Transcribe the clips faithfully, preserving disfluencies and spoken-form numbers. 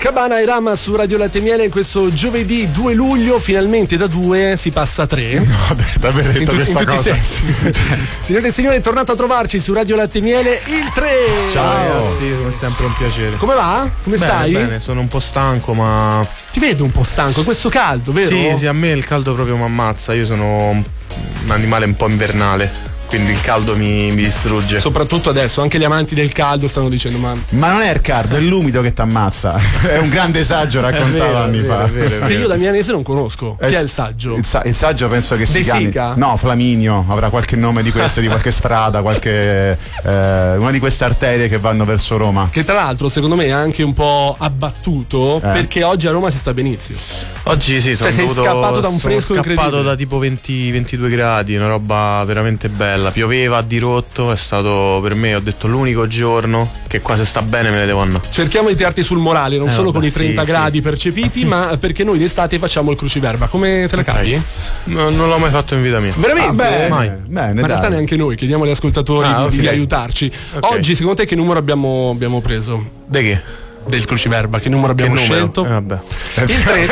Cabana e Rama su Radio Latte e Miele in questo giovedì due luglio, finalmente da due si passa a tre. No, davvero in, detto tu, in tutti i sensi. Signore e signori, è tornato a trovarci su Radio Latte e Miele il tre. Ciao ragazzi, come sempre un piacere. Come va? Come bene, stai? Bene, sono un po' stanco, ma ti vedo un po' stanco, questo caldo, vero? Sì, sì, a me il caldo proprio mi ammazza, io sono un animale un po' invernale. Quindi il caldo mi, mi distrugge. Soprattutto adesso, anche gli amanti del caldo stanno dicendo: ma, ma non è il caldo, è l'umido che ti ammazza. È un grande saggio, raccontavo anni vero, fa. È vero, è vero. Che io da milanese non conosco. Chi è il saggio? Il, sa- il saggio penso che si De chiami Sica? No, Flaminio, avrà qualche nome di queste, di qualche strada, qualche eh, una di queste arterie che vanno verso Roma. Che tra l'altro secondo me è anche un po' abbattuto, eh. perché oggi a Roma si sta benissimo. Oggi sì, sono cioè, sei dovuto, scappato da un fresco sono scappato incredibile. da tipo venti ventidue gradi, una roba veramente bella. Pioveva a dirotto, è stato per me, ho detto, l'unico giorno che qua se sta bene me ne devo andare. Cerchiamo di tirarti sul morale, non eh, solo vabbè, con i trenta sì, gradi sì. percepiti, ma perché noi d'estate facciamo il cruciverba. Come te la cavi? Okay. No, non l'ho mai fatto in vita mia. Veramente? Ah, bene, mai. Bene, ma in realtà dai. neanche noi, chiediamo agli ascoltatori ah, di, okay. di aiutarci. Okay. Oggi secondo te che numero abbiamo, abbiamo preso? De che? Del cruciverba, che numero abbiamo che numero? scelto? Eh, vabbè. Il tre.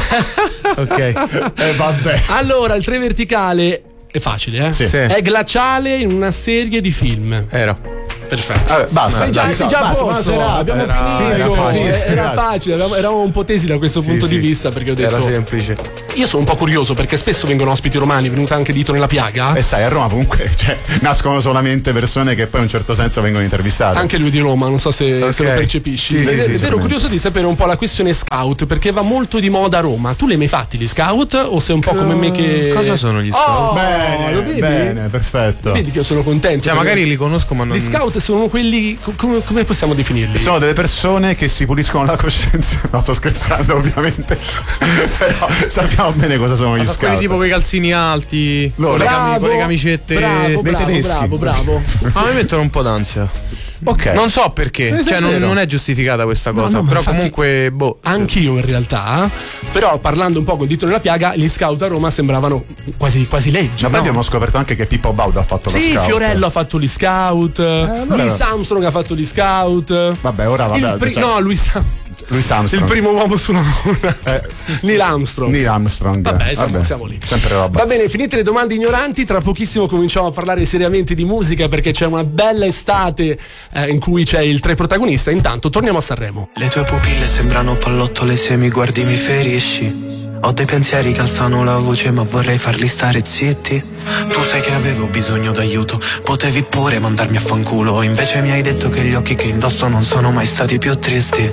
Ok. Eh, vabbè. Allora, il tre verticale è facile, eh? Sì. Sì. È glaciale in una serie di film. Era. Perfetto. Vabbè, basta. Sei già, dai, sei già a basta, posto, serata, abbiamo era, finito. Era facile, Era, era serata. facile, eravamo, eravamo un po' tesi da questo Sì, punto sì. di vista, perché ho detto Era semplice. io sono un po' curioso perché spesso vengono ospiti romani, è venuta anche Dito nella piaga. E sai, a Roma comunque cioè, nascono solamente persone che poi in un certo senso vengono intervistate. Anche lui di Roma, non so se, Okay. se lo percepisci. Sì, sì, ed, sì, ed ero curioso di sapere un po' la questione scout, perché va molto di moda a Roma. Tu li hai mai fatti gli scout? O sei un po' come me che. Cosa sono gli scout? Oh, Bene, lo vedi? bene, perfetto. Vedi che io sono contento. Cioè, perché magari li conosco, ma non. Gli scout sono quelli. co- Come, come possiamo definirli? Sono delle persone che si puliscono la coscienza. No, sto scherzando, ovviamente. Però sappiamo bene cosa sono gli Ma sono quelli scout. tipo con i calzini alti, Loro. con, le cami- Bravo, con le camicette bravo, dei bravo, tedeschi. bravo, bravo. Ma mi mettono un po' d'ansia. Ok. Non so perché, Sì, sì, cioè è non, vero. non è giustificata questa No, cosa, no, ma però infatti comunque boh. Anch'io in realtà, però parlando un po' con Dito nella piaga, gli scout a Roma sembravano quasi, quasi legge. Ma poi no? abbiamo scoperto anche che Pippo Baudo ha fatto lo Sì, scout. Fiorello ha fatto gli scout, allora- Louis Armstrong ha fatto gli scout. Vabbè, ora vabbè. Il pri- cioè, no, Louis Am- Louis Armstrong. il primo uomo sulla luna. Eh, Neil Armstrong. Neil Armstrong. Vabbè, siamo, siamo lì. Sempre roba. Va bene, finite le domande ignoranti, tra pochissimo cominciamo a parlare seriamente di musica perché c'è una bella estate eh, in cui c'è il tre protagonista. Intanto torniamo a Sanremo. Le tue pupille sembrano pallottole, se mi guardi mi ferisci. Ho dei pensieri che alzano la voce ma vorrei farli stare zitti. Tu sai che avevo bisogno d'aiuto, potevi pure mandarmi a fanculo. Invece mi hai detto che gli occhi che indosso non sono mai stati più tristi.